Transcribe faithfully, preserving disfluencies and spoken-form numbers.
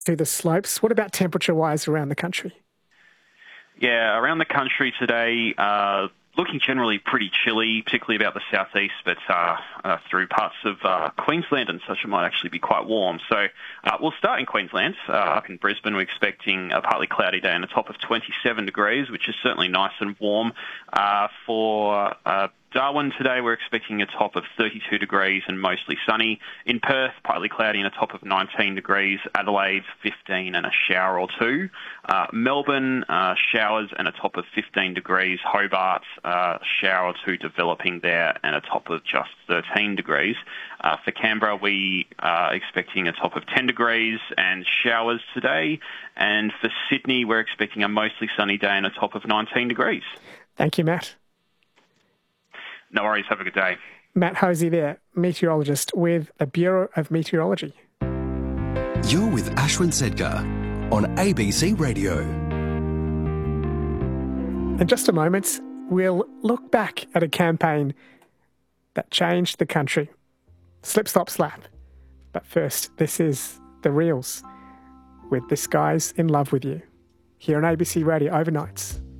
To the slopes. What about temperature-wise around the country? Yeah, around the country today, uh, looking generally pretty chilly, particularly about the southeast, but uh, uh, through parts of uh, Queensland and such, it might actually be quite warm. So uh, we'll start in Queensland. Uh, up in Brisbane, we're expecting a partly cloudy day and a top of twenty-seven degrees, which is certainly nice and warm. Uh, for uh, Darwin today, we're expecting a top of thirty-two degrees and mostly sunny. In Perth, partly cloudy and a top of nineteen degrees. Adelaide, fifteen and a shower or two. Uh, Melbourne, uh, showers and a top of fifteen degrees. Hobart, uh, shower or two developing there and a top of just thirteen degrees. Uh, for Canberra, we are expecting a top of ten degrees and showers today. And for Sydney, we're expecting a mostly sunny day and a top of nineteen degrees. Thank you, Matt. No worries. Have a good day. Matt Hosey there, meteorologist with the Bureau of Meteorology. You're with Ashwin Sedgar on A B C Radio. In just a moment, we'll look back at a campaign that changed the country. Slip, Slop, Slap. But first, this is The Reels with This Guy's in Love with You. Here on A B C Radio Overnights.